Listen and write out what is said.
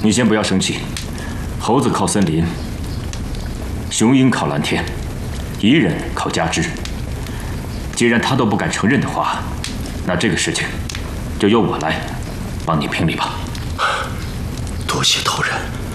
你先不要生气。猴子靠森林，雄鹰靠蓝天，彝人靠家支。既然他都不敢承认的话，那这个事情就由我来帮你评理吧。 多谢头人。